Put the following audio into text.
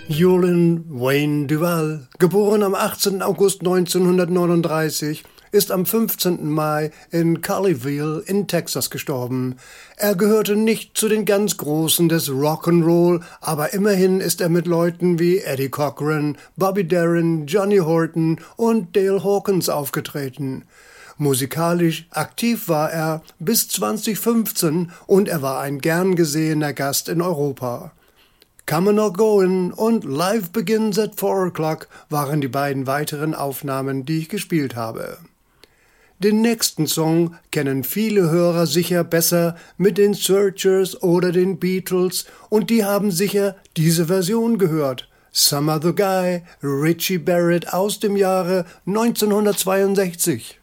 Julian Wayne Duval, geboren am 18. August 1939, ist am 15. Mai in Colleyville in Texas gestorben. Er gehörte nicht zu den ganz Großen des Rock'n'Roll, aber immerhin ist er mit Leuten wie Eddie Cochran, Bobby Darin, Johnny Horton und Dale Hawkins aufgetreten. Musikalisch aktiv war er bis 2015 und er war ein gern gesehener Gast in Europa. Comin' or Goin' und Life Begins at 4 O'Clock waren die beiden weiteren Aufnahmen, die ich gespielt habe. Den nächsten Song kennen viele Hörer sicher besser mit den Searchers oder den Beatles und die haben sicher diese Version gehört. Some Other Guy, Richie Barrett aus dem Jahre 1962.